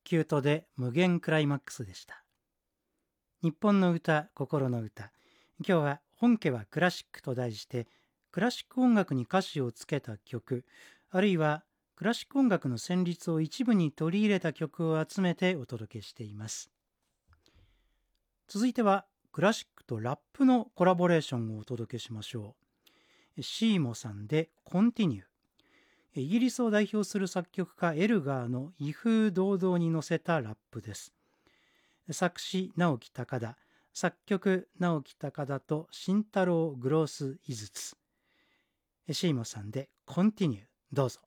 キュートで無限クライマックスでした。日本の歌、心の歌。今日は本家はクラシックと題してクラシック音楽に歌詞をつけた曲、あるいはクラシック音楽の旋律を一部に取り入れた曲を集めてお届けしています。続いてはクラシックとラップのコラボレーションをお届けしましょう。シーモさんでコンティニュー。イギリスを代表する作曲家エルガーの威風堂々に乗せたラップです。作詞直木高田、作曲直木高田と慎太郎グロース井筒。シーモさんでコンティニュー、どうぞ。